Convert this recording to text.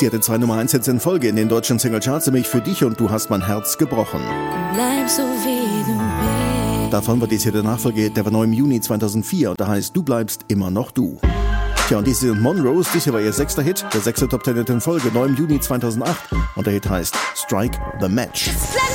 Sie hatte 2 Nummer 1 Hits in Folge in den deutschen Singlecharts, nämlich Für dich und Du hast mein Herz gebrochen. Bleib so wie du bist. Davon war dies hier der Nachfolgehit, der war neu im Juni 2004 und da heißt Du bleibst immer noch du. Tja, und dies sind Monrose, dies hier war ihr 6. Hit, der 6. Top 10 Hit in Folge, neu im Juni 2008 und der Hit heißt Strike the Match.